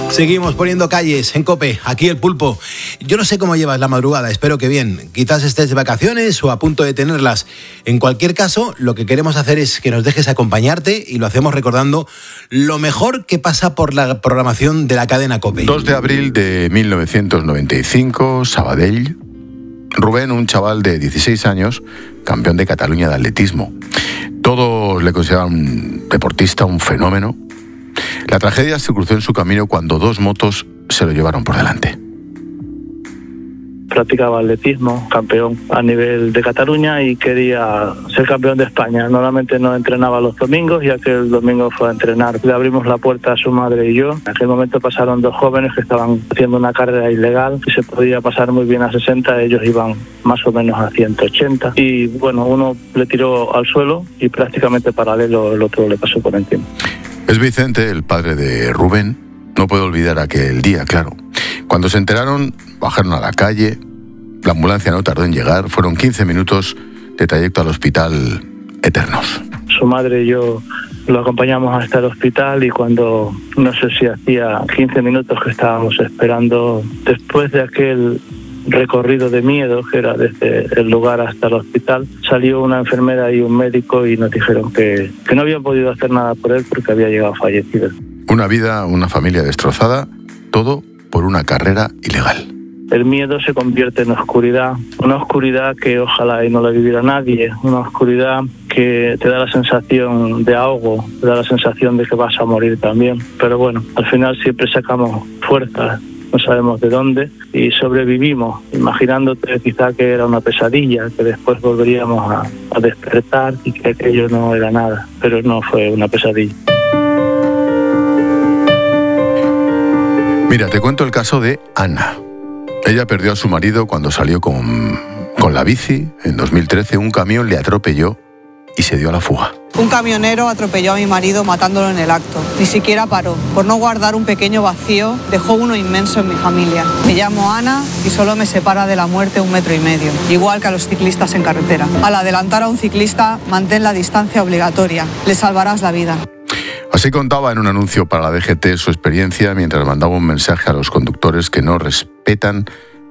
Seguimos poniendo calles en COPE, aquí el Pulpo. Yo no sé cómo llevas la madrugada, espero que bien. Quizás estés de vacaciones o a punto de tenerlas. En cualquier caso, lo que queremos hacer es que nos dejes acompañarte y lo hacemos recordando lo mejor que pasa por la programación de la cadena COPE. 2 de abril de 1995, Sabadell. Rubén, un chaval de 16 años, campeón de Cataluña de atletismo. Todos le consideraban un deportista, un fenómeno. La tragedia se cruzó en su camino cuando 2 motos se lo llevaron por delante. Practicaba atletismo, campeón a nivel de Cataluña y quería ser campeón de España. Normalmente no entrenaba los domingos y aquel domingo fue a entrenar. Le abrimos la puerta a su madre y yo. En aquel momento pasaron 2 jóvenes que estaban haciendo una carrera ilegal y se podía pasar muy bien a 60, ellos iban más o menos a 180. Y bueno, uno le tiró al suelo y prácticamente paralelo el otro le pasó por encima. Es Vicente, el padre de Rubén. No puedo olvidar aquel día, claro. Cuando se enteraron, bajaron a la calle. La ambulancia no tardó en llegar. Fueron 15 minutos de trayecto al hospital Eternos. Su madre y yo lo acompañamos hasta el hospital y cuando, no sé si hacía 15 minutos que estábamos esperando, después de aquel recorrido de miedo, que era desde el lugar hasta el hospital, salió una enfermera y un médico y nos dijeron que no habían podido hacer nada por él porque había llegado fallecido. Una vida, una familia destrozada, todo por una carrera ilegal. El miedo se convierte en oscuridad, una oscuridad que ojalá y no la viviera nadie, una oscuridad que te da la sensación de ahogo, te da la sensación de que vas a morir también. Pero bueno, al final siempre sacamos fuerzas, no sabemos de dónde, y sobrevivimos, imaginándote quizá que era una pesadilla, que después volveríamos a despertar y que aquello no era nada, pero no fue una pesadilla. Mira, te cuento el caso de Ana. Ella perdió a su marido cuando salió con la bici. En 2013 un camión le atropelló y se dio a la fuga. Un camionero atropelló a mi marido matándolo en el acto. Ni siquiera paró. Por no guardar un pequeño vacío, dejó uno inmenso en mi familia. Me llamo Ana y solo me separa de la muerte 1,5 metros, igual que a los ciclistas en carretera. Al adelantar a un ciclista, mantén la distancia obligatoria. Le salvarás la vida. Así contaba en un anuncio para la DGT su experiencia mientras mandaba un mensaje a los conductores que no respetan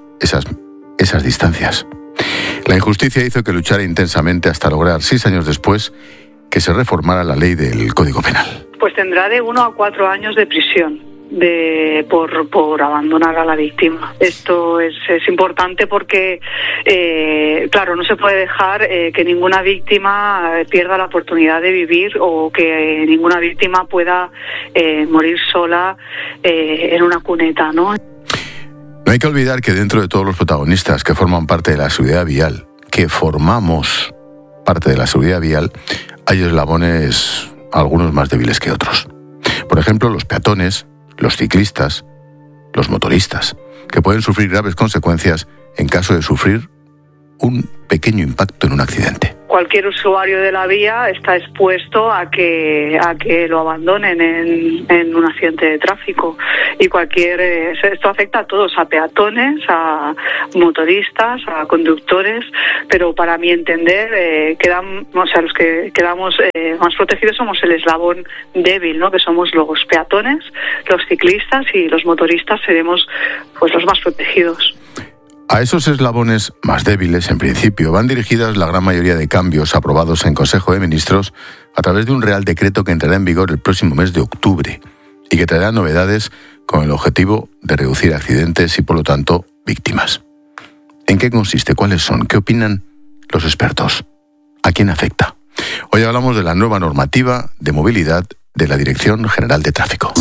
esas distancias. La injusticia hizo que luchara intensamente hasta lograr 6 años después que se reformara la ley del Código Penal. Pues tendrá de 1 a 4 años de prisión por abandonar a la víctima. Esto es importante porque, claro, no se puede dejar que ninguna víctima pierda la oportunidad de vivir o que ninguna víctima pueda morir sola en una cuneta, ¿no? No hay que olvidar que dentro de todos los protagonistas que forman parte de la seguridad vial, que formamos parte de la seguridad vial, hay eslabones, algunos más débiles que otros. Por ejemplo, los peatones, los ciclistas, los motoristas, que pueden sufrir graves consecuencias en caso de sufrir un pequeño impacto en un accidente. Cualquier usuario de la vía está expuesto a que lo abandonen en un accidente de tráfico y esto afecta a todos, a peatones, a motoristas, a conductores, pero para mi entender los que quedamos más protegidos somos el eslabón débil, ¿no? Que somos los peatones, los ciclistas y los motoristas seremos pues los más protegidos. A esos eslabones más débiles, en principio, van dirigidas la gran mayoría de cambios aprobados en Consejo de Ministros a través de un Real Decreto que entrará en vigor el próximo mes de octubre y que traerá novedades con el objetivo de reducir accidentes y, por lo tanto, víctimas. ¿En qué consiste? ¿Cuáles son? ¿Qué opinan los expertos? ¿A quién afecta? Hoy hablamos de la nueva normativa de movilidad de la Dirección General de Tráfico.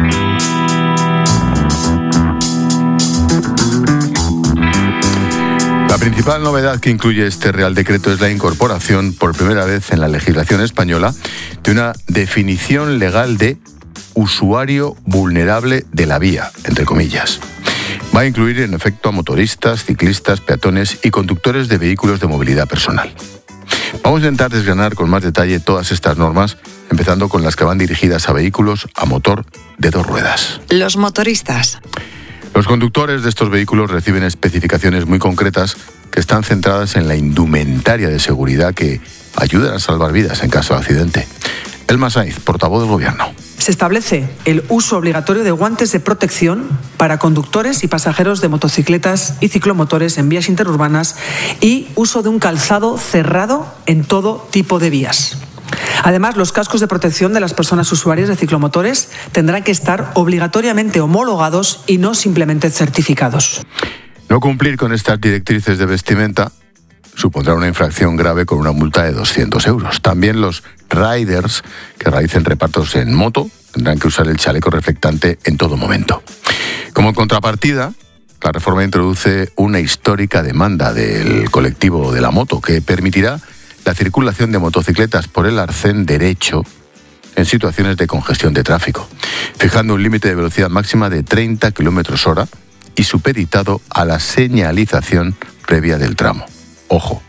La principal novedad que incluye este Real Decreto es la incorporación por primera vez en la legislación española de una definición legal de usuario vulnerable de la vía, entre comillas. Va a incluir en efecto a motoristas, ciclistas, peatones y conductores de vehículos de movilidad personal. Vamos a intentar desgranar con más detalle todas estas normas, empezando con las que van dirigidas a vehículos a motor de 2 ruedas. Los motoristas. Los conductores de estos vehículos reciben especificaciones muy concretas que están centradas en la indumentaria de seguridad que ayudan a salvar vidas en caso de accidente. Elma Saiz, portavoz del Gobierno. Se establece el uso obligatorio de guantes de protección para conductores y pasajeros de motocicletas y ciclomotores en vías interurbanas y uso de un calzado cerrado en todo tipo de vías. Además, los cascos de protección de las personas usuarias de ciclomotores tendrán que estar obligatoriamente homologados y no simplemente certificados. No cumplir con estas directrices de vestimenta supondrá una infracción grave con una multa de 200 euros. También los riders que realicen repartos en moto tendrán que usar el chaleco reflectante en todo momento. Como contrapartida, la reforma introduce una histórica demanda del colectivo de la moto que permitirá la circulación de motocicletas por el arcén derecho en situaciones de congestión de tráfico, fijando un límite de velocidad máxima de 30 km/h y supeditado a la señalización previa del tramo. Ojo.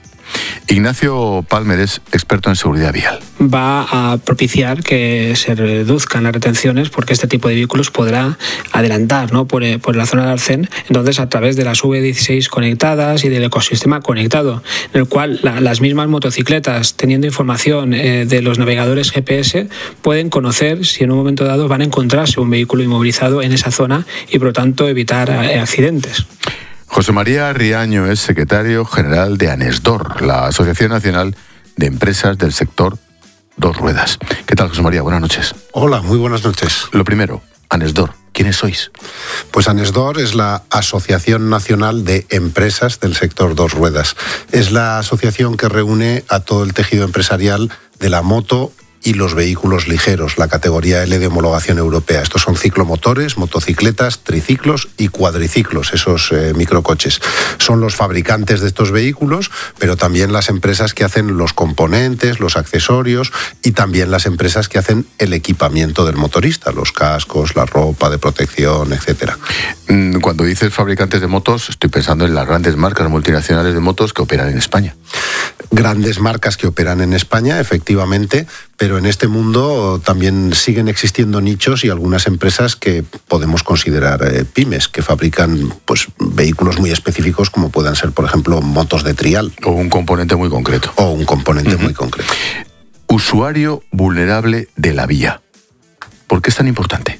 Ignacio Palmer es experto en seguridad vial. Va a propiciar que se reduzcan las retenciones porque este tipo de vehículos podrá adelantar, ¿no? por la zona del arcén, entonces a través de las V16 conectadas y del ecosistema conectado, en el cual las mismas motocicletas, teniendo información de los navegadores GPS, pueden conocer si en un momento dado van a encontrarse un vehículo inmovilizado en esa zona y por lo tanto evitar accidentes. José María Riaño es secretario general de ANESDOR, la Asociación Nacional de Empresas del Sector Dos Ruedas. ¿Qué tal, José María? Buenas noches. Hola, muy buenas noches. Lo primero, ANESDOR, ¿quiénes sois? Pues ANESDOR es la Asociación Nacional de Empresas del Sector Dos Ruedas. Es la asociación que reúne a todo el tejido empresarial de la moto y los vehículos ligeros, la categoría L de homologación europea. Estos son ciclomotores, motocicletas, triciclos y cuadriciclos, esos microcoches. Son los fabricantes de estos vehículos, pero también las empresas que hacen los componentes, los accesorios y también las empresas que hacen el equipamiento del motorista, los cascos, la ropa de protección, etcétera. Cuando dices fabricantes de motos, estoy pensando en las grandes marcas multinacionales de motos que operan en España. Grandes marcas que operan en España, efectivamente, pero en este mundo también siguen existiendo nichos y algunas empresas que podemos considerar pymes, que fabrican pues vehículos muy específicos como puedan ser, por ejemplo, motos de trial. O un componente muy concreto. Muy concreto. Usuario vulnerable de la vía. ¿Por qué es tan importante?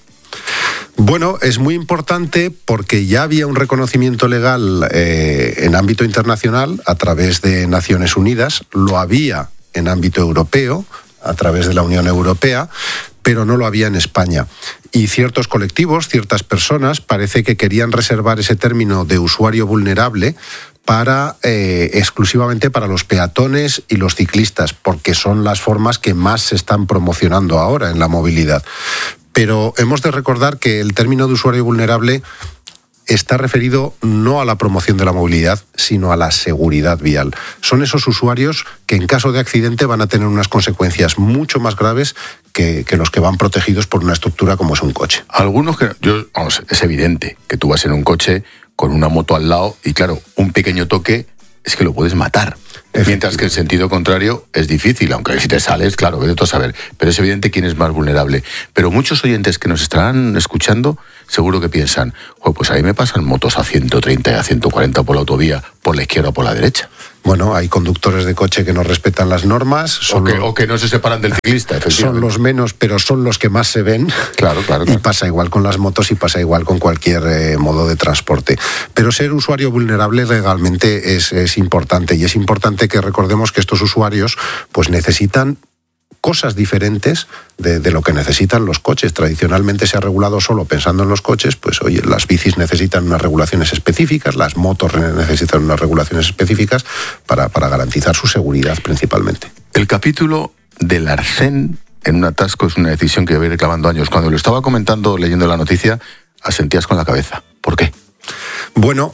Bueno, es muy importante porque ya había un reconocimiento legal en ámbito internacional a través de Naciones Unidas, lo había en ámbito europeo a través de la Unión Europea, pero no lo había en España. Y ciertos colectivos, ciertas personas, parece que querían reservar ese término de usuario vulnerable para exclusivamente para los peatones y los ciclistas, porque son las formas que más se están promocionando ahora en la movilidad. Pero hemos de recordar que el término de usuario vulnerable está referido no a la promoción de la movilidad, sino a la seguridad vial. Son esos usuarios que en caso de accidente van a tener unas consecuencias mucho más graves que los que van protegidos por una estructura como es un coche. Algunos que... es evidente que tú vas en un coche con una moto al lado y claro, un pequeño toque es que lo puedes matar. Mientras que el sentido contrario es difícil, aunque si te sales, claro, vete tú a saber. Pero es evidente quién es más vulnerable. Pero muchos oyentes que nos estarán escuchando seguro que piensan, pues ahí me pasan motos a 130 y a 140 por la autovía, por la izquierda o por la derecha. Bueno, hay conductores de coche que no respetan las normas. O que no se separan del ciclista, efectivamente. Son los menos, pero son los que más se ven. Claro. Y pasa igual con las motos y pasa igual con cualquier modo de transporte. Pero ser usuario vulnerable legalmente es importante. Y es importante que recordemos que estos usuarios pues necesitan cosas diferentes de lo que necesitan los coches. Tradicionalmente se ha regulado solo pensando en los coches, pues oye, las bicis necesitan unas regulaciones específicas, las motos necesitan unas regulaciones específicas para garantizar su seguridad principalmente. El capítulo del arcén en un atasco es una decisión que voy reclamando años. Cuando lo estaba comentando, leyendo la noticia, asentías con la cabeza. ¿Por qué? Bueno,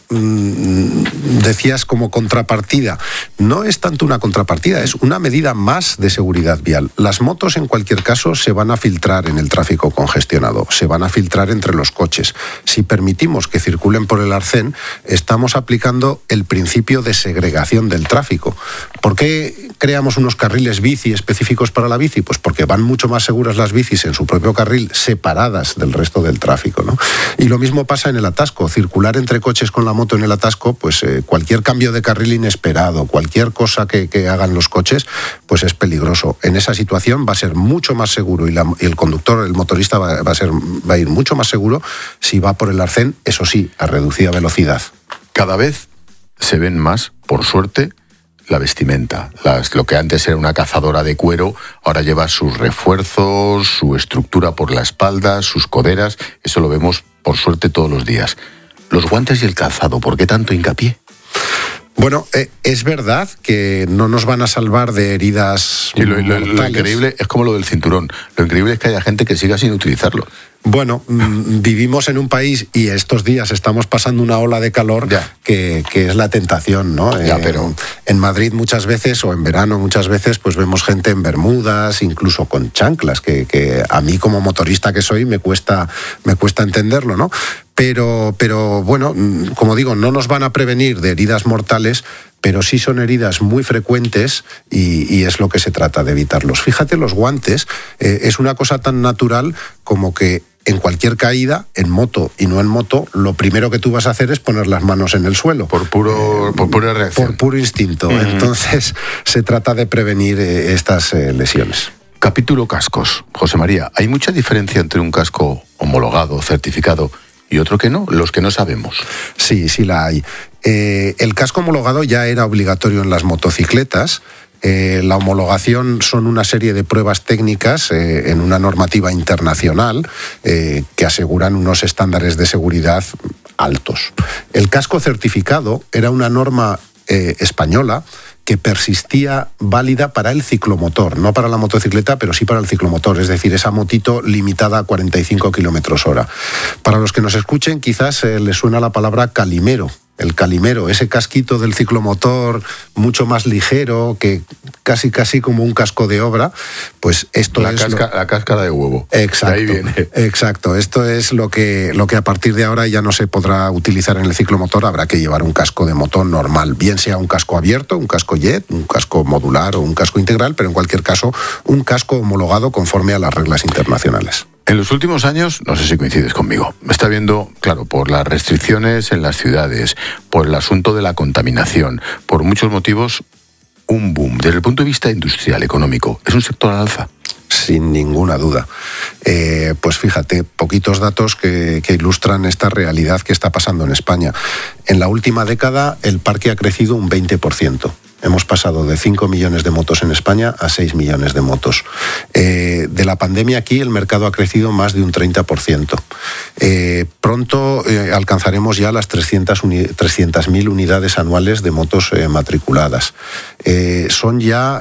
decías como contrapartida. No es tanto una contrapartida, es una medida más de seguridad vial. Las motos, en cualquier caso, se van a filtrar en el tráfico congestionado, se van a filtrar entre los coches. Si permitimos que circulen por el arcén, estamos aplicando el principio de segregación del tráfico. ¿Por qué creamos unos carriles bici específicos para la bici? Pues porque van mucho más seguras las bicis en su propio carril, separadas del resto del tráfico, ¿no? Y lo mismo pasa en el atasco. Circular entre coches con la moto en el atasco, pues cualquier cambio de carril inesperado, cualquier cosa que hagan los coches, pues es peligroso. En esa situación va a ser mucho más seguro y el conductor, el motorista va a ir mucho más seguro si va por el arcén, eso sí, a reducida velocidad. Cada vez se ven más, por suerte, la vestimenta. Lo que antes era una cazadora de cuero, ahora lleva sus refuerzos, su estructura por la espalda, sus coderas. Eso lo vemos, por suerte, todos los días. Los guantes y el calzado, ¿por qué tanto hincapié? Bueno, es verdad que no nos van a salvar de heridas mortales. Lo increíble es como lo del cinturón. Lo increíble es que haya gente que siga sin utilizarlo. Bueno, vivimos en un país y estos días estamos pasando una ola de calor que es la tentación, ¿no? Pero en Madrid muchas veces, o en verano muchas veces, pues vemos gente en bermudas, incluso con chanclas, que a mí como motorista que soy me cuesta entenderlo, ¿no? Pero bueno, como digo, no nos van a prevenir de heridas mortales, pero sí son heridas muy frecuentes y es lo que se trata de evitarlos. Fíjate, los guantes es una cosa tan natural como que en cualquier caída, en moto y no en moto, lo primero que tú vas a hacer es poner las manos en el suelo. Por pura reacción. Por puro instinto. Entonces, se trata de prevenir estas lesiones. Capítulo cascos. José María, ¿hay mucha diferencia entre un casco homologado, certificado, y otro que no? Los que no sabemos. Sí la hay. El casco homologado ya era obligatorio en las motocicletas. La homologación son una serie de pruebas técnicas en una normativa internacional que aseguran unos estándares de seguridad altos. El casco certificado era una norma española que persistía válida para el ciclomotor, no para la motocicleta, pero sí para el ciclomotor, es decir, esa motito limitada a 45 km/h. Para los que nos escuchen, quizás les suena la palabra calimero. El calimero, ese casquito del ciclomotor mucho más ligero, que casi como un casco de obra, pues esto la cáscara de huevo. Exacto. De ahí viene. Exacto. Esto es lo que a partir de ahora ya no se podrá utilizar en el ciclomotor. Habrá que llevar un casco de moto normal, bien sea un casco abierto, un casco jet, un casco modular o un casco integral, pero en cualquier caso un casco homologado conforme a las reglas internacionales. En los últimos años, no sé si coincides conmigo, me está viendo, claro, por las restricciones en las ciudades, por el asunto de la contaminación, por muchos motivos, un boom. Desde el punto de vista industrial, económico, ¿es un sector al alza? Sin ninguna duda. Pues fíjate, poquitos datos que ilustran esta realidad que está pasando en España. En la última década, el parque ha crecido un 20%. Hemos pasado de 5 millones de motos en España a 6 millones de motos. De la pandemia aquí el mercado ha crecido más de un 30%. Pronto alcanzaremos ya las 300.000 unidades anuales de motos matriculadas. Son ya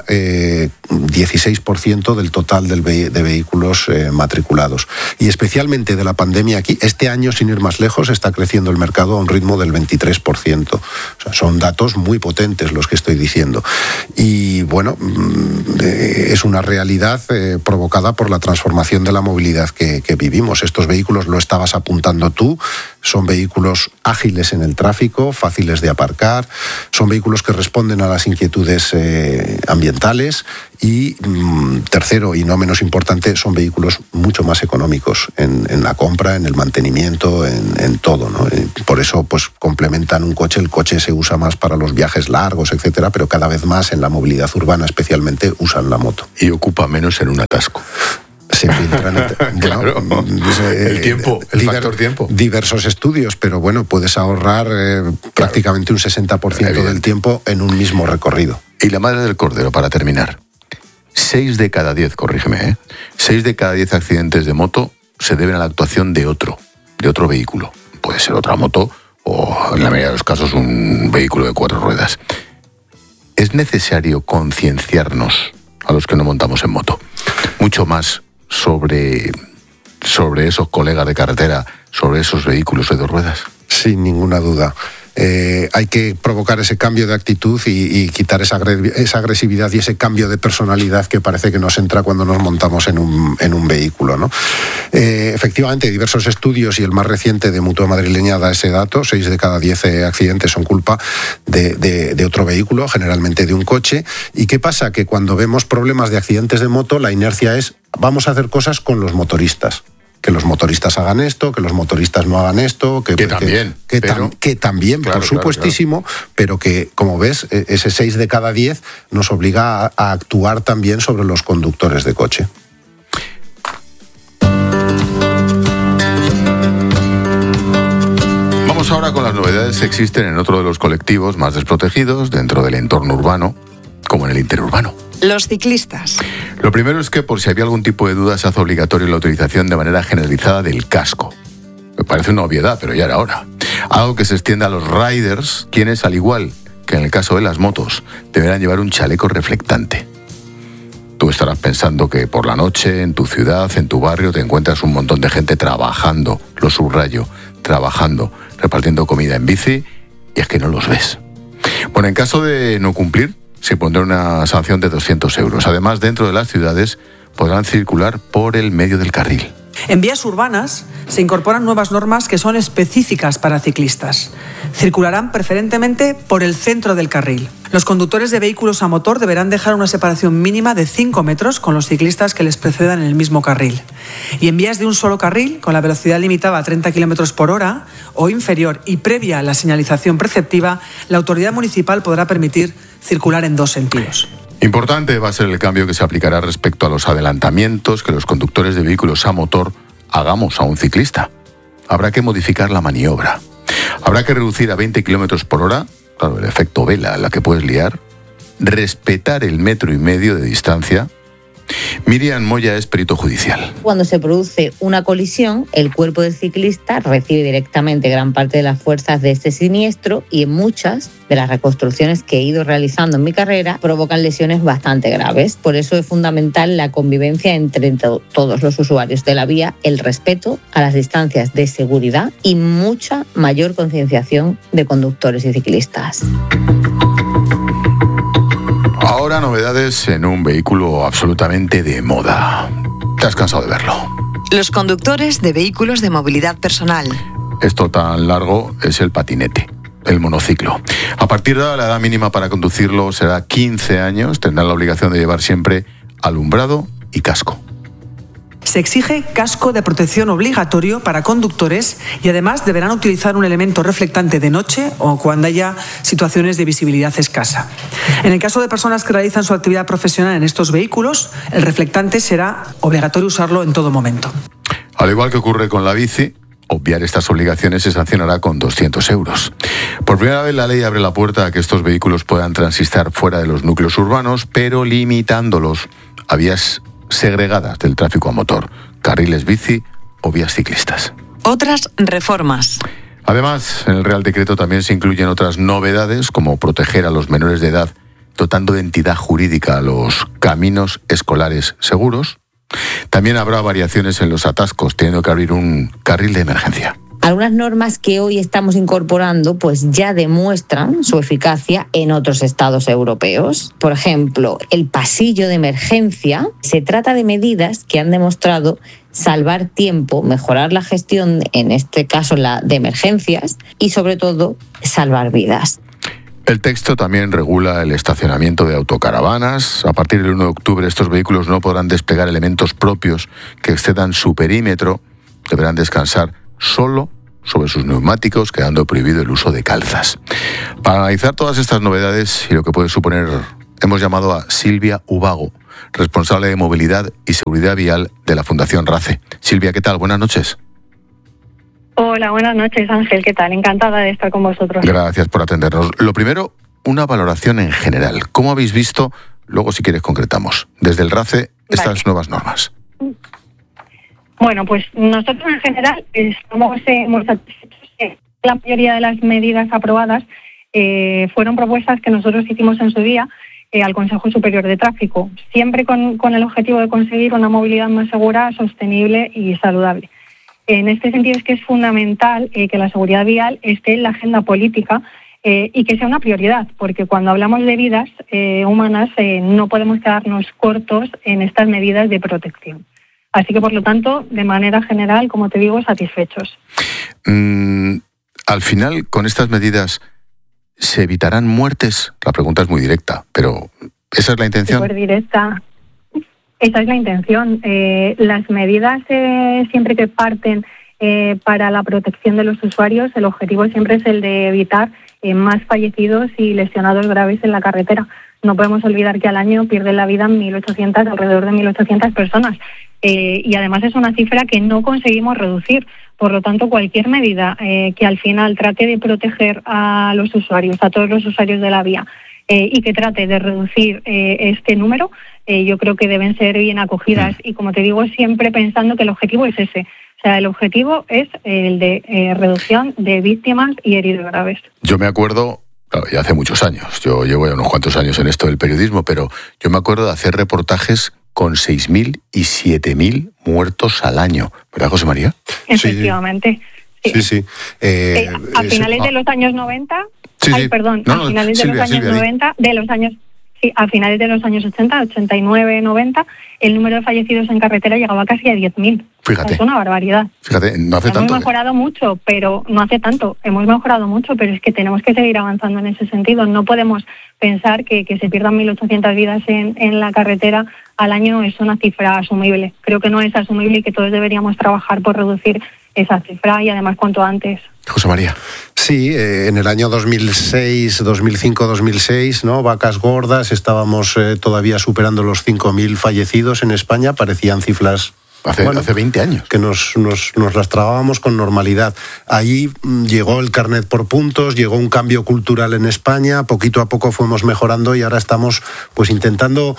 16% del total de vehículos matriculados. Y especialmente de la pandemia aquí, este año, sin ir más lejos, está creciendo el mercado a un ritmo del 23%. O sea, son datos muy potentes los que estoy diciendo. Y bueno, es una realidad provocada por la transformación de la movilidad que vivimos. Estos vehículos, lo estabas apuntando tú, son vehículos ágiles en el tráfico, fáciles de aparcar, son vehículos que responden a las inquietudes ambientales y tercero, y no menos importante, son vehículos mucho más económicos en la compra, en el mantenimiento, en todo, ¿no? Por eso pues complementan un coche. El coche se usa más para los viajes largos, etcétera, pero cada vez más en la movilidad urbana especialmente usan la moto. Y ocupa menos en un atasco. Se filtran. Claro, el tiempo, el factor tiempo. Diversos estudios, pero bueno, puedes ahorrar prácticamente un 60% del tiempo en un mismo recorrido. Y la madre del cordero, para terminar. 6 de cada 10, corrígeme, 6 de cada 10 accidentes de moto se deben a la actuación de otro vehículo. Puede ser otra moto o, en la mayoría de los casos, un vehículo de 4 ruedas. Es necesario concienciarnos, a los que no montamos en moto, mucho más sobre esos colegas de carretera, sobre esos vehículos de 2 ruedas. Sin ninguna duda. Hay que provocar ese cambio de actitud y quitar esa agresividad y ese cambio de personalidad que parece que nos entra cuando nos montamos en un vehículo, ¿no? Efectivamente, diversos estudios y el más reciente de Mutua Madrileña da ese dato: 6 de cada 10 accidentes son culpa de otro vehículo, generalmente de un coche. ¿Y qué pasa? Que cuando vemos problemas de accidentes de moto, la inercia es: vamos a hacer cosas con los motoristas. que los motoristas hagan esto, que los motoristas no hagan esto, que también, claro, por supuestísimo, claro. Pero que, como ves, ese 6 de cada 10 nos obliga a actuar también sobre los conductores de coche. Vamos ahora con las novedades que existen en otro de los colectivos más desprotegidos dentro del entorno urbano, como en el interurbano. Los ciclistas. Lo primero es que, por si había algún tipo de duda, se hace obligatorio la utilización de manera generalizada del casco. Me parece una obviedad, pero ya era hora. Algo que se extiende a los riders, quienes, al igual que en el caso de las motos, deberán llevar un chaleco reflectante. Tú estarás pensando que por la noche, en tu ciudad, en tu barrio, te encuentras un montón de gente trabajando, lo subrayo, trabajando, repartiendo comida en bici, y es que no los ves. Bueno, en caso de no cumplir, se pondrá una sanción de 200 euros. Además, dentro de las ciudades podrán circular por el medio del carril. En vías urbanas se incorporan nuevas normas que son específicas para ciclistas. Circularán preferentemente por el centro del carril. Los conductores de vehículos a motor deberán dejar una separación mínima de 5 metros con los ciclistas que les precedan en el mismo carril. Y en vías de un solo carril, con la velocidad limitada a 30 km por hora o inferior y previa a la señalización preceptiva, la autoridad municipal podrá permitir circular en 2 sentidos. Importante va a ser el cambio que se aplicará respecto a los adelantamientos que los conductores de vehículos a motor hagamos a un ciclista. Habrá que modificar la maniobra. Habrá que reducir a 20 km por hora, claro, el efecto vela, la que puedes liar, respetar el 1,5 metros de distancia. Miriam Moya es perito judicial. Cuando se produce una colisión, el cuerpo del ciclista recibe directamente gran parte de las fuerzas de este siniestro y en muchas de las reconstrucciones que he ido realizando en mi carrera provocan lesiones bastante graves. Por eso es fundamental la convivencia entre todos los usuarios de la vía, el respeto a las distancias de seguridad y mucha mayor concienciación de conductores y ciclistas. Ahora novedades en un vehículo absolutamente de moda. ¿Te has cansado de verlo? Los conductores de vehículos de movilidad personal. Esto tan largo es el patinete, el monociclo. A partir de ahora, la edad mínima para conducirlo será 15 años. Tendrán la obligación de llevar siempre alumbrado y casco. Se exige casco de protección obligatorio para conductores y además deberán utilizar un elemento reflectante de noche o cuando haya situaciones de visibilidad escasa. En el caso de personas que realizan su actividad profesional en estos vehículos, el reflectante será obligatorio usarlo en todo momento. Al igual que ocurre con la bici, obviar estas obligaciones se sancionará con 200 euros. Por primera vez la ley abre la puerta a que estos vehículos puedan transitar fuera de los núcleos urbanos, pero limitándolos a vías segregadas del tráfico a motor, carriles bici o vías ciclistas. Otras reformas. Además, en el Real Decreto también se incluyen otras novedades, como proteger a los menores de edad dotando de entidad jurídica a los caminos escolares seguros. También habrá variaciones en los atascos, teniendo que abrir un carril de emergencia. Algunas normas que hoy estamos incorporando pues ya demuestran su eficacia en otros estados europeos. Por ejemplo, el pasillo de emergencia. Se trata de medidas que han demostrado salvar tiempo, mejorar la gestión, en este caso la de emergencias, y sobre todo salvar vidas. El texto también regula el estacionamiento de autocaravanas. A partir del 1 de octubre estos vehículos no podrán desplegar elementos propios que excedan su perímetro. Deberán descansar solo sobre sus neumáticos, quedando prohibido el uso de calzas. Para analizar todas estas novedades y lo que puede suponer, hemos llamado a Silvia Ubago, responsable de movilidad y seguridad vial de la Fundación RACE. Silvia, ¿qué tal? Buenas noches. Hola, buenas noches, Ángel. ¿Qué tal? Encantada de estar con vosotros. Gracias por atendernos. Lo primero, una valoración en general. ¿Cómo habéis visto, luego si quieres concretamos, desde el RACE, estas nuevas normas? Bueno, pues nosotros en general estamos muy satisfechos. La mayoría de las medidas aprobadas fueron propuestas que nosotros hicimos en su día al Consejo Superior de Tráfico, siempre con el objetivo de conseguir una movilidad más segura, sostenible y saludable. En este sentido es que es fundamental que la seguridad vial esté en la agenda política y que sea una prioridad, porque cuando hablamos de vidas humanas no podemos quedarnos cortos en estas medidas de protección. Así que, por lo tanto, de manera general, como te digo, satisfechos. Al final, con estas medidas, ¿se evitarán muertes? La pregunta es muy directa, pero ¿esa es la intención? Súper directa. Esa es la intención. Las medidas siempre que parten para la protección de los usuarios, el objetivo siempre es el de evitar más fallecidos y lesionados graves en la carretera. No podemos olvidar que al año pierden la vida alrededor de 1.800 personas. Y además es una cifra que no conseguimos reducir. Por lo tanto, cualquier medida que al final trate de proteger a los usuarios, a todos los usuarios de la vía, y que trate de reducir este número, yo creo que deben ser bien acogidas. Y como te digo, siempre pensando que el objetivo es ese. O sea, el objetivo es el de reducción de víctimas y heridos graves. Yo me acuerdo, claro, ya hace muchos años, yo llevo ya unos cuantos años en esto del periodismo, pero yo me acuerdo de hacer reportajes con 6.000 y 7.000 muertos al año. ¿Verdad, José María? Efectivamente. Sí. A finales de los años 90... a finales de los años 90, a finales de los años 80, 89, 90, el número de fallecidos en carretera llegaba casi a 10.000. Fíjate. Es una barbaridad. Fíjate, no hace tanto. Hemos mejorado mucho, pero no hace tanto. Hemos mejorado mucho, pero es que tenemos que seguir avanzando en ese sentido. No podemos pensar que se pierdan 1.800 vidas en la carretera al año es una cifra asumible. Creo que no es asumible y que todos deberíamos trabajar por reducir esa cifra y además cuanto antes. José María. Sí, en el año 2006, 2005, 2006, ¿no? Vacas gordas, estábamos todavía superando los 5.000 fallecidos en España, parecían cifras... Hace 20 años. Que nos las tragábamos con normalidad. Ahí llegó el carnet por puntos, llegó un cambio cultural en España, poquito a poco fuimos mejorando y ahora estamos pues intentando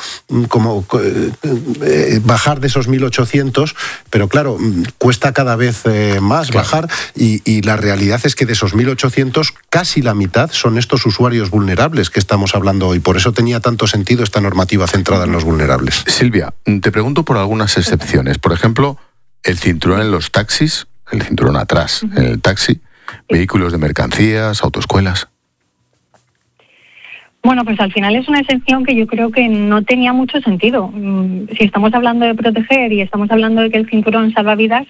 bajar de esos 1.800, pero claro, cuesta cada vez más bajar y la realidad es que de esos 1.800 casi la mitad son estos usuarios vulnerables que estamos hablando hoy. Por eso tenía tanto sentido esta normativa centrada en los vulnerables. Silvia, te pregunto por algunas excepciones. Por ejemplo, el cinturón en los taxis, el cinturón atrás en el taxi, vehículos de mercancías, autoescuelas. Bueno, pues al final es una excepción que yo creo que no tenía mucho sentido. Si estamos hablando de proteger y estamos hablando de que el cinturón salva vidas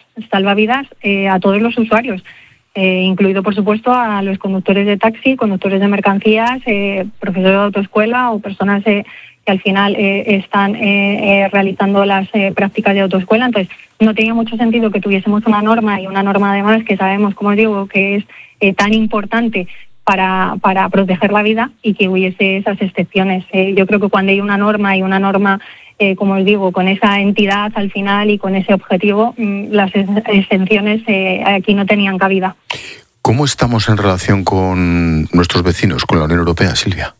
a todos los usuarios, incluido por supuesto a los conductores de taxi, conductores de mercancías, profesores de autoescuela o personas que al final están realizando las prácticas de autoescuela. Entonces, no tenía mucho sentido que tuviésemos una norma y una norma además que sabemos, como digo, que es tan importante para proteger la vida y que hubiese esas excepciones. Yo creo que cuando hay una norma como os digo, con esa entidad al final y con ese objetivo, las exenciones aquí no tenían cabida. ¿Cómo estamos en relación con nuestros vecinos, con la Unión Europea, Silvia?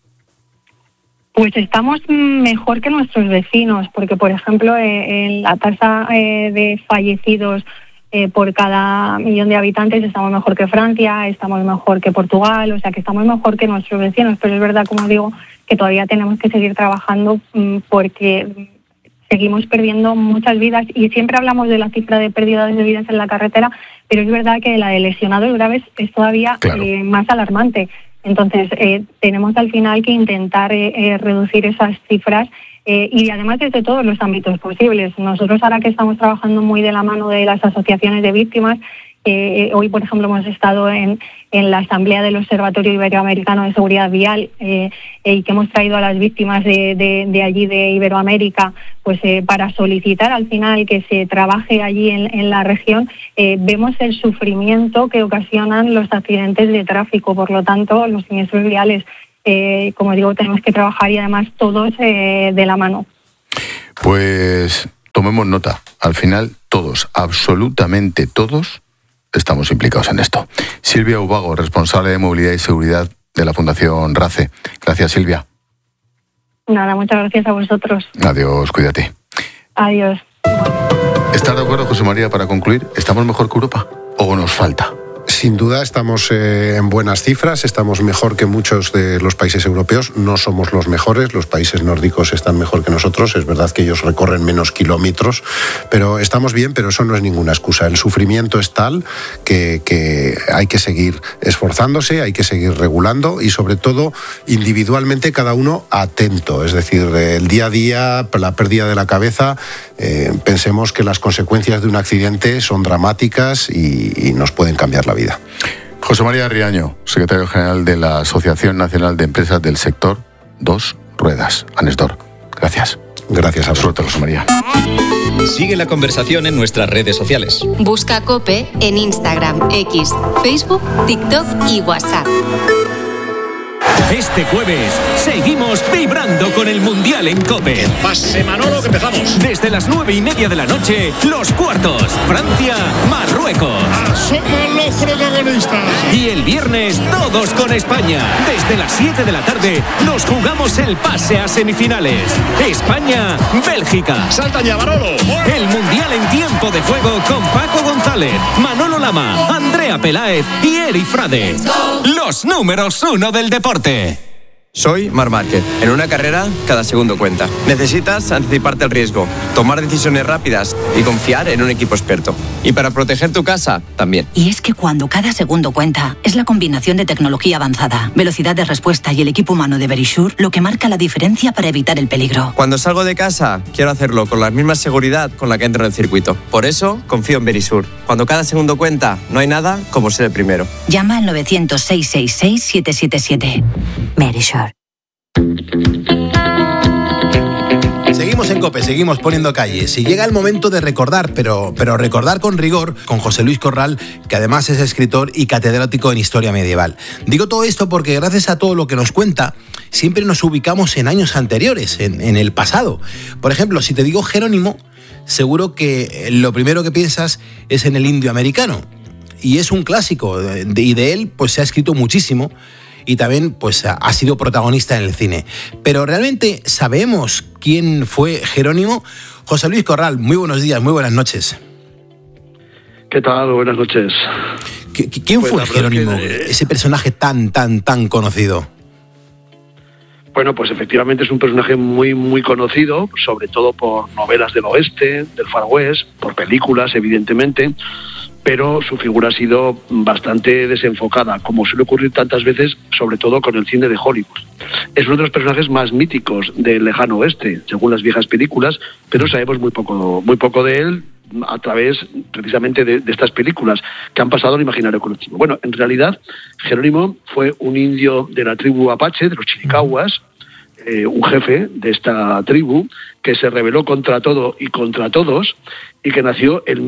Pues estamos mejor que nuestros vecinos, porque, por ejemplo, en la tasa de fallecidos por cada millón de habitantes estamos mejor que Francia, estamos mejor que Portugal, o sea que estamos mejor que nuestros vecinos, pero es verdad, como digo, que todavía tenemos que seguir trabajando porque seguimos perdiendo muchas vidas y siempre hablamos de la cifra de pérdidas de vidas en la carretera, pero es verdad que la de lesionados graves es todavía más alarmante. Entonces, tenemos al final que intentar reducir esas cifras y además desde todos los ámbitos posibles. Nosotros ahora que estamos trabajando muy de la mano de las asociaciones de víctimas, hoy, por ejemplo, hemos estado en la Asamblea del Observatorio Iberoamericano de Seguridad Vial y que hemos traído a las víctimas de allí, de Iberoamérica, pues para solicitar al final que se trabaje allí en la región. Vemos el sufrimiento que ocasionan los accidentes de tráfico, por lo tanto, los siniestros viales, como digo, tenemos que trabajar y además todos de la mano. Pues tomemos nota. Al final, todos, absolutamente todos, estamos implicados en esto. Silvia Ubago, responsable de Movilidad y Seguridad de la Fundación RACE. Gracias, Silvia. Nada, muchas gracias a vosotros. Adiós, cuídate. Adiós. ¿Estás de acuerdo, José María, para concluir? ¿Estamos mejor que Europa o nos falta? Sin duda estamos en buenas cifras, estamos mejor que muchos de los países europeos, no somos los mejores, los países nórdicos están mejor que nosotros, es verdad que ellos recorren menos kilómetros, pero estamos bien, pero eso no es ninguna excusa. El sufrimiento es tal que hay que seguir esforzándose, hay que seguir regulando y sobre todo individualmente cada uno atento, es decir, el día a día, la pérdida de la cabeza, pensemos que las consecuencias de un accidente son dramáticas y nos pueden cambiar la vida. José María Riaño, secretario general de la Asociación Nacional de Empresas del Sector Dos Ruedas, ANESDOR. Gracias. Gracias a vosotros. Suerte, José María. Sigue la conversación en nuestras redes sociales. Busca COPE en Instagram, X, Facebook, TikTok y WhatsApp. Este jueves seguimos vibrando con el Mundial en COPE. Pase Manolo, que empezamos. Desde las 9:30 de la noche, los cuartos. Francia, Marruecos. Somos los protagonistas. Y el viernes, todos con España. Desde las 7 de la tarde, nos jugamos el pase a semifinales. España, Bélgica. Salta ya, Manolo. El Mundial en tiempo de juego con Paco González, Manolo Lama, Andrea Peláez y Eri Frade. Los números 1 del deporte. Soy Marc Márquez. En una carrera, cada segundo cuenta. Necesitas anticiparte al riesgo, tomar decisiones rápidas y confiar en un equipo experto. Y para proteger tu casa, también. Y es que cuando cada segundo cuenta, es la combinación de tecnología avanzada, velocidad de respuesta y el equipo humano de Verisure lo que marca la diferencia para evitar el peligro. Cuando salgo de casa, quiero hacerlo con la misma seguridad con la que entro en el circuito. Por eso, confío en Verisure. Cuando cada segundo cuenta, no hay nada como ser el primero. Llama al 900-666-777. Verisure. Seguimos en COPE, seguimos poniendo calles. Y llega el momento de recordar, pero recordar con rigor, con José Luis Corral, que además es escritor y catedrático en Historia Medieval. Digo todo esto porque gracias a todo lo que nos cuenta, siempre nos ubicamos en años anteriores, en el pasado. Por ejemplo, si te digo Jerónimo, seguro que lo primero que piensas es en el indio americano. Y es un clásico, y de él pues se ha escrito muchísimo. Y también pues ha sido protagonista en el cine. Pero ¿realmente sabemos quién fue Jerónimo? José Luis Corral, muy buenos días, muy buenas noches. ¿Qué tal? Buenas noches. ¿Quién fue Jerónimo, ese personaje tan conocido? Bueno, pues efectivamente es un personaje muy conocido, sobre todo por novelas del oeste, del Far West, por películas, evidentemente, pero su figura ha sido bastante desenfocada, como suele ocurrir tantas veces, sobre todo con el cine de Hollywood. Es uno de los personajes más míticos del lejano oeste, según las viejas películas, pero sabemos muy poco de él a través precisamente de estas películas que han pasado al imaginario colectivo. Bueno, en realidad Jerónimo fue un indio de la tribu Apache, de los Chiricahuas, un jefe de esta tribu que se rebeló contra todo y contra todos y que nació en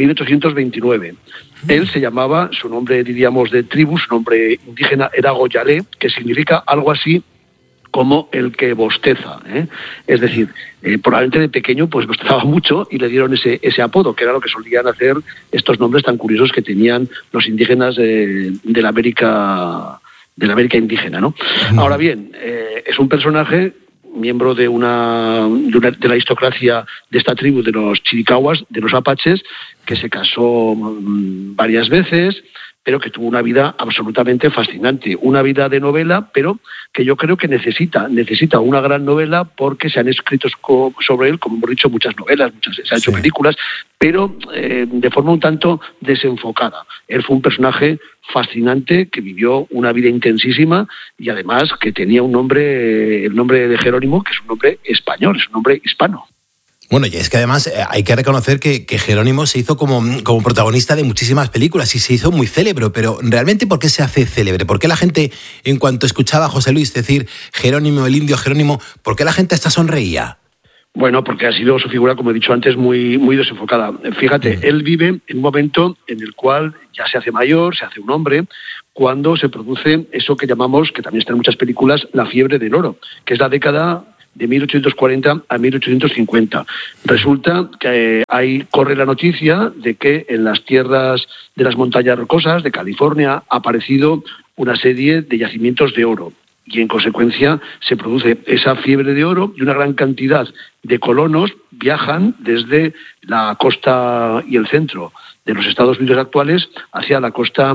1829. Él se llamaba, su nombre diríamos de tribu, su nombre indígena era Goyalé, que significa algo así como el que bosteza, ¿eh? Es decir, probablemente de pequeño pues bostezaba mucho y le dieron ese apodo, que era lo que solían hacer estos nombres tan curiosos que tenían los indígenas de la América indígena, ¿no? Ahora bien, es un personaje miembro de la aristocracia de esta tribu de los Chiricahuas, de los Apaches, que se casó varias veces, pero que tuvo una vida absolutamente fascinante, una vida de novela, pero que yo creo que necesita una gran novela porque se han escrito sobre él, como hemos dicho, muchas novelas, se han hecho películas, pero de forma un tanto desenfocada. Él fue un personaje fascinante que vivió una vida intensísima y además que tenía el nombre de Jerónimo, que es un nombre español, es un nombre hispano. Bueno, y es que además hay que reconocer que Jerónimo se hizo como protagonista de muchísimas películas y se hizo muy célebre, pero ¿realmente por qué se hace célebre? ¿Por qué la gente, en cuanto escuchaba a José Luis decir Jerónimo, el indio Jerónimo, por qué la gente hasta sonreía? Bueno, porque ha sido su figura, como he dicho antes, muy desenfocada. Fíjate, él vive en un momento en el cual ya se hace mayor, se hace un hombre, cuando se produce eso que llamamos, que también está en muchas películas, la fiebre del oro, que es la década de 1840 a 1850. Resulta que ahí corre la noticia de que en las tierras de las montañas rocosas de California ha aparecido una serie de yacimientos de oro y en consecuencia se produce esa fiebre de oro y una gran cantidad de colonos viajan desde la costa y el centro de los Estados Unidos actuales hacia la costa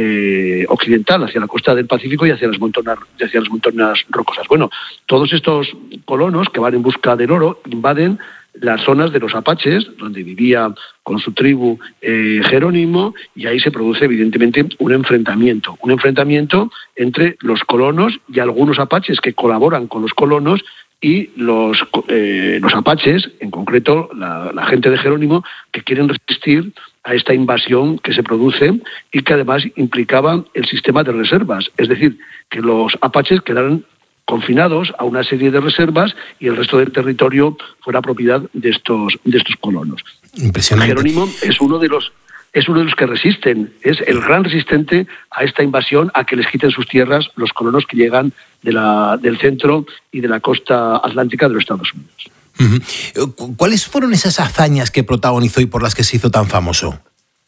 occidental, hacia la costa del Pacífico y hacia las montañas rocosas. Bueno, todos estos colonos que van en busca del oro invaden las zonas de los Apaches, donde vivía con su tribu Jerónimo, y ahí se produce evidentemente un enfrentamiento entre los colonos y algunos Apaches que colaboran con los colonos y los Apaches, en concreto la gente de Jerónimo, que quieren resistir a esta invasión que se produce y que además implicaba el sistema de reservas. Es decir, que los Apaches quedaron confinados a una serie de reservas y el resto del territorio fuera propiedad de estos colonos. Impresionante. Jerónimo es uno de los que resisten, es el gran resistente a esta invasión, a que les quiten sus tierras los colonos que llegan del centro y de la costa atlántica de los Estados Unidos. ¿Cuáles fueron esas hazañas que protagonizó y por las que se hizo tan famoso?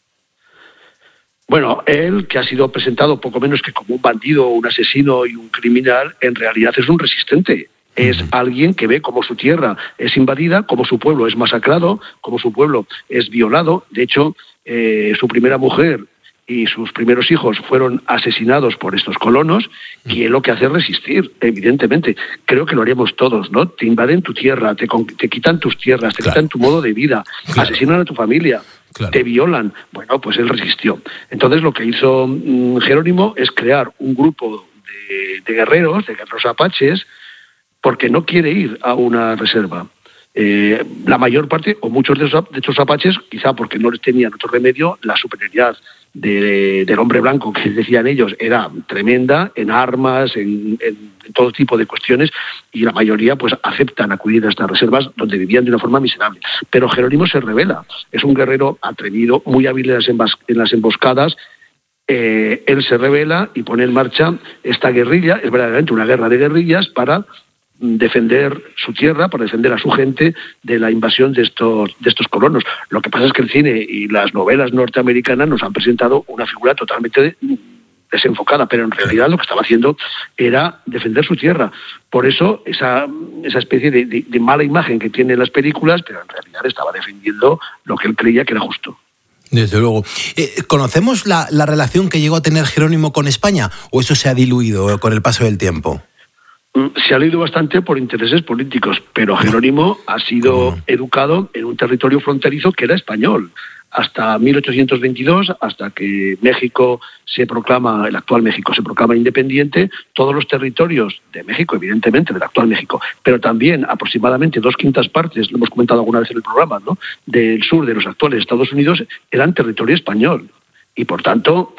Bueno, él, que ha sido presentado poco menos que como un bandido, un asesino y un criminal, en realidad es un resistente. Es alguien que ve cómo su tierra es invadida, cómo su pueblo es masacrado, cómo su pueblo es violado. De hecho, su primera mujer y sus primeros hijos fueron asesinados por estos colonos, y él lo que hace es resistir, evidentemente. Creo que lo haríamos todos, ¿no? Te invaden tu tierra, te quitan tus tierras, te quitan tu modo de vida, asesinan a tu familia, te violan. Bueno, pues él resistió. Entonces lo que hizo Jerónimo es crear un grupo de guerreros apaches, porque no quiere ir a una reserva. La mayor parte, o muchos de estos apaches, quizá porque no les tenían otro remedio, la superioridad del hombre blanco, que decían ellos, era tremenda en armas, en todo tipo de cuestiones, y la mayoría pues aceptan acudir a estas reservas donde vivían de una forma miserable. Pero Jerónimo se rebela, es un guerrero atrevido, muy hábil en las emboscadas. Él se rebela y pone en marcha esta guerrilla, es verdaderamente una guerra de guerrillas para defender su tierra, para defender a su gente de la invasión de estos colonos. Lo que pasa es que el cine y las novelas norteamericanas nos han presentado una figura totalmente desenfocada, pero en realidad lo que estaba haciendo era defender su tierra. Por eso esa especie de mala imagen que tiene en las películas, pero en realidad estaba defendiendo lo que él creía que era justo. Desde luego. ¿Conocemos la relación que llegó a tener Jerónimo con España, o eso se ha diluido con el paso del tiempo? Se ha leído bastante por intereses políticos, pero Jerónimo ha sido educado en un territorio fronterizo que era español. Hasta 1822, hasta que México el actual México se proclama independiente, todos los territorios de México, evidentemente del actual México, pero también aproximadamente 2/5 partes, lo hemos comentado alguna vez en el programa, ¿no?, del sur de los actuales Estados Unidos, eran territorio español. Y por tanto,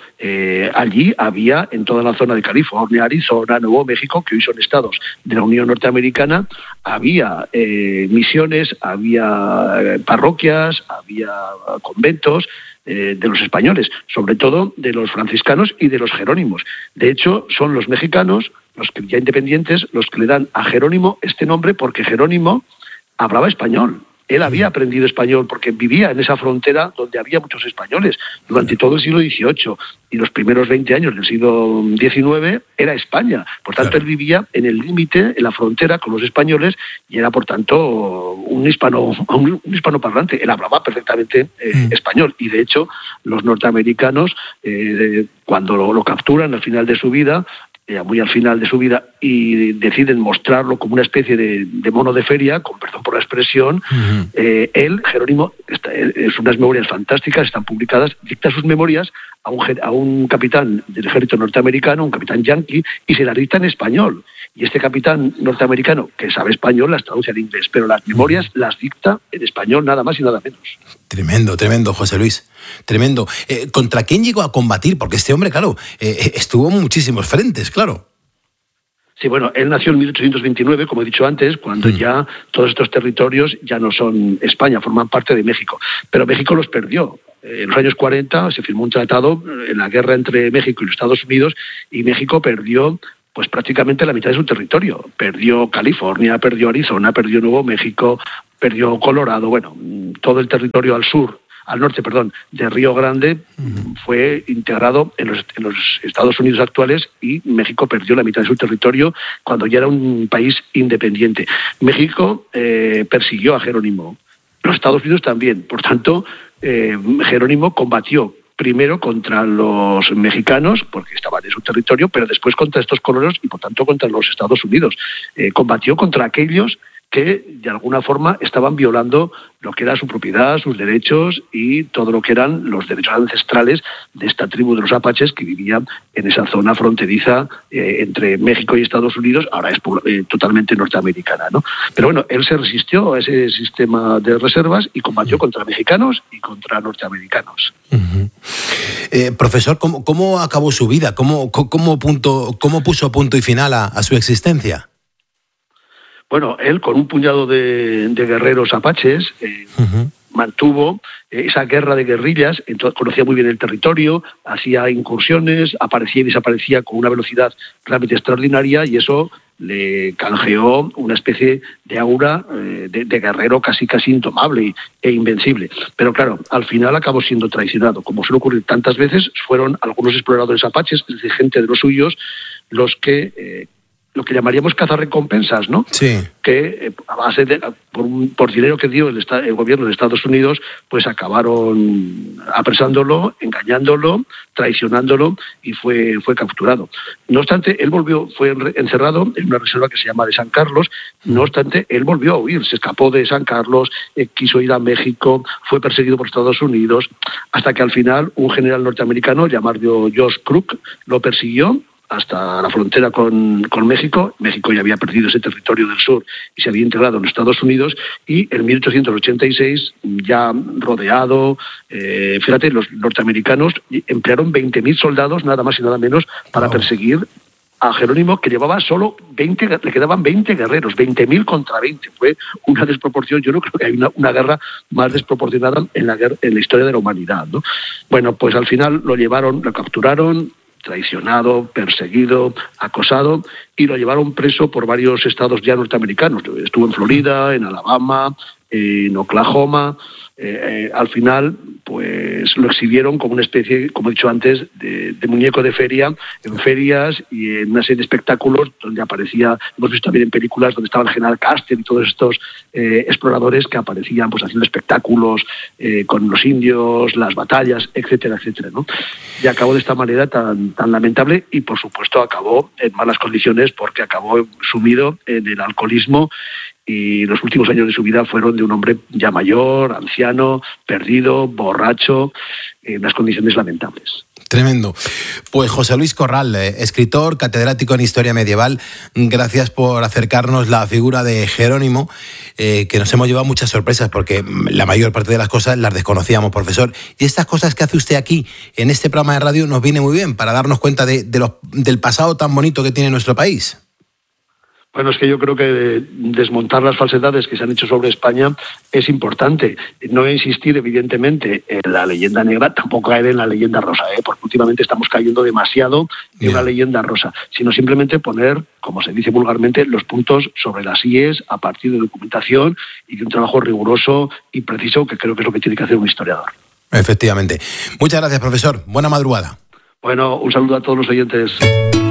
allí había, en toda la zona de California, Arizona, Nuevo México, que hoy son estados de la Unión Norteamericana, había misiones, había parroquias, había conventos de los españoles, sobre todo de los franciscanos y de los jerónimos. De hecho, son los mexicanos, los que ya independientes, los que le dan a Jerónimo este nombre, porque Jerónimo hablaba español. Él había aprendido español porque vivía en esa frontera donde había muchos españoles durante todo el siglo XVIII, y los primeros 20 años del siglo XIX era España. Por tanto, él vivía en el límite, en la frontera con los españoles, y era, por tanto, un hispanoparlante. Él hablaba perfectamente español, y de hecho los norteamericanos, cuando lo capturan al final de su vida, muy al final de su vida, y deciden mostrarlo como una especie de mono de feria, con perdón por la expresión, él, Jerónimo, es unas memorias fantásticas, están publicadas, dicta sus memorias a un capitán del ejército norteamericano, un capitán yanqui, y se las dicta en español. Y este capitán norteamericano, que sabe español, las traduce al inglés, pero las memorias las dicta en español, nada más y nada menos. Tremendo, José Luis. Tremendo. ¿Contra quién llegó a combatir? Porque este hombre, claro, estuvo en muchísimos frentes, claro. Sí, bueno, él nació en 1829, como he dicho antes, cuando ya todos estos territorios ya no son España, forman parte de México. Pero México los perdió. En los años 40 se firmó un tratado en la guerra entre México y los Estados Unidos, y México perdió pues prácticamente la mitad de su territorio. Perdió California, perdió Arizona, perdió Nuevo México, perdió Colorado, bueno, todo el territorio al norte, de Río Grande fue integrado en los Estados Unidos actuales, y México perdió la mitad de su territorio cuando ya era un país independiente. México persiguió a Jerónimo, los Estados Unidos también. Por tanto, Jerónimo combatió primero contra los mexicanos, porque estaban en su territorio, pero después contra estos colonos y por tanto contra los Estados Unidos. Combatió contra aquellos que de alguna forma estaban violando lo que era su propiedad, sus derechos y todo lo que eran los derechos ancestrales de esta tribu de los apaches que vivían en esa zona fronteriza entre México y Estados Unidos. Ahora es totalmente norteamericana, ¿no? Pero bueno, él se resistió a ese sistema de reservas y combatió contra mexicanos y contra norteamericanos. Profesor, ¿cómo acabó su vida? ¿Cómo puso punto y final a su existencia? Bueno, él con un puñado de guerreros apaches mantuvo esa guerra de guerrillas, entonces conocía muy bien el territorio, hacía incursiones, aparecía y desaparecía con una velocidad realmente extraordinaria, y eso le canjeó una especie de aura de guerrero casi indomable e invencible. Pero claro, al final acabó siendo traicionado. Como suele ocurrir tantas veces, fueron algunos exploradores apaches, es decir, gente de los suyos, los que lo que llamaríamos cazarrecompensas, ¿no? Sí. Que a base de por dinero que dio el gobierno de Estados Unidos, pues acabaron apresándolo, engañándolo, traicionándolo, y fue capturado. No obstante, él fue encerrado en una reserva que se llama de San Carlos. No obstante, él volvió a huir, se escapó de San Carlos, quiso ir a México, fue perseguido por Estados Unidos, hasta que al final un general norteamericano llamado George Crook lo persiguió hasta la frontera con México. México ya había perdido ese territorio del sur y se había integrado en Estados Unidos, y en 1886, ya rodeado, fíjate, los norteamericanos emplearon 20.000 soldados, nada más y nada menos, para perseguir a Jerónimo, que llevaba solo 20, le quedaban 20 guerreros, 20.000 contra 20. Fue una desproporción. Yo no creo que hay una guerra más desproporcionada en la historia de la humanidad, ¿no? Bueno, pues al final lo capturaron, traicionado, perseguido, acosado, y lo llevaron preso por varios estados ya norteamericanos. Estuvo en Florida, en Alabama, en Oklahoma. Al final, pues lo exhibieron como una especie, como he dicho antes, de muñeco de feria, en ferias y en una serie de espectáculos donde aparecía, hemos visto también en películas donde estaba el general Custer y todos estos exploradores que aparecían pues haciendo espectáculos con los indios, las batallas, etcétera, etcétera, ¿no? Y acabó de esta manera tan lamentable, y por supuesto acabó en malas condiciones, porque acabó sumido en el alcoholismo, y los últimos años de su vida fueron de un hombre ya mayor, anciano, perdido, borracho, en unas condiciones lamentables. Tremendo. Pues José Luis Corral, escritor, catedrático en Historia Medieval, gracias por acercarnos la figura de Jerónimo, que nos hemos llevado muchas sorpresas, porque la mayor parte de las cosas las desconocíamos, profesor. Y estas cosas que hace usted aquí, en este programa de radio, nos viene muy bien para darnos cuenta del pasado tan bonito que tiene nuestro país. Bueno, es que yo creo que desmontar las falsedades que se han hecho sobre España es importante. No insistir, evidentemente, en la leyenda negra, tampoco caer en la leyenda rosa, porque últimamente estamos cayendo demasiado en una leyenda rosa, sino simplemente poner, como se dice vulgarmente, los puntos sobre las IES a partir de documentación y de un trabajo riguroso y preciso, que creo que es lo que tiene que hacer un historiador. Efectivamente. Muchas gracias, profesor. Buena madrugada. Bueno, un saludo a todos los oyentes.